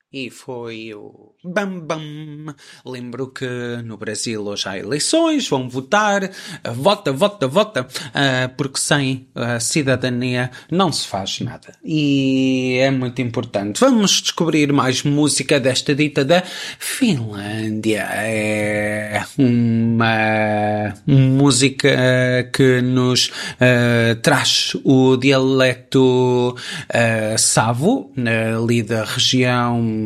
E foi o Bam Bam. Lembro que no Brasil hoje há eleições, vão votar, vota, porque sem a cidadania não se faz nada. E é muito importante. Vamos descobrir mais música desta dita da Finlândia. É uma música que nos traz o dialeto savo, ali da região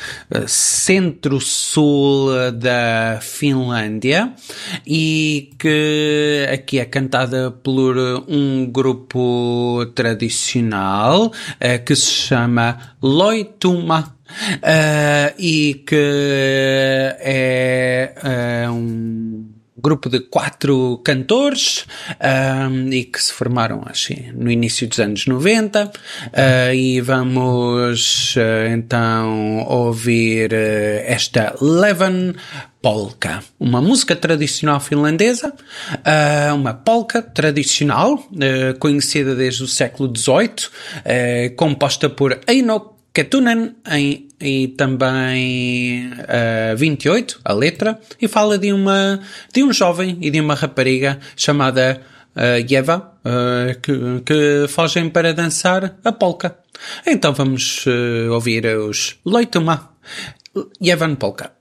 centro-sul da Finlândia, e que aqui é cantada por um grupo tradicional que se chama Loituma. E que é um grupo de 4 cantores e que se formaram assim no início dos anos 90, e vamos então ouvir esta Leven polka, uma música tradicional finlandesa, uma polka tradicional conhecida desde o século XVIII, composta por Eino Kettunen e também 28, a letra, e fala de um jovem e de uma rapariga chamada Eva, que fogem para dançar a polka. Então vamos ouvir os Loituma, Jevan Polka.